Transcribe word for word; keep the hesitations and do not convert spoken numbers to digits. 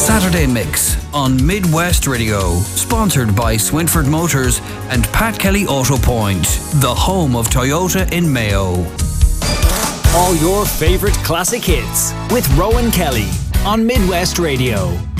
Saturday Mix on Midwest Radio, sponsored by Swinford Motors and Pat Kelly Auto Point, the home of Toyota in Mayo. All your favourite classic hits with Rowan Kelly on Midwest Radio.